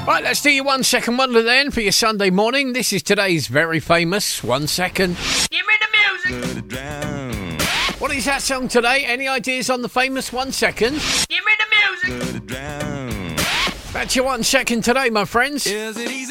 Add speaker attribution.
Speaker 1: Right, let's do your 1 second wonder then for your Sunday morning. This is today's very famous 1 second.
Speaker 2: Give me the music.
Speaker 1: What is that song today? Any ideas on the famous 1 second?
Speaker 2: Give me the music.
Speaker 1: That's your 1 second today, my friends.